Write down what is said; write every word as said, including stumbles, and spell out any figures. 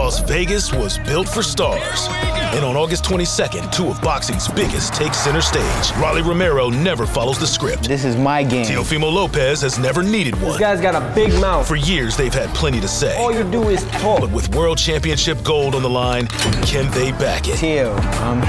Las Vegas was built for stars. And on August twenty-second, two of boxing's biggest take center stage. Rolly Romero never follows the script. This is my game. Teofimo Lopez has never needed one. This guy's got a big mouth. For years, they've had plenty to say. All you do is talk. But with World Championship gold on the line, can they back it? Teo, I'm